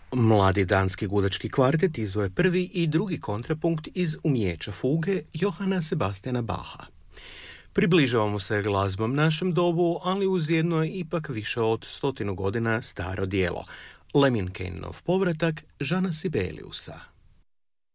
Mladi danski gudački kvartet izvoje prvi i drugi kontrapunkt iz Umijeća fuge Johana Sebastiana Bacha. Približavamo se glazbom našem dobu, ali uz jedno ipak više od 100 godina staro dijelo, Lemminkainenov povratak Jeana Sibeliusa.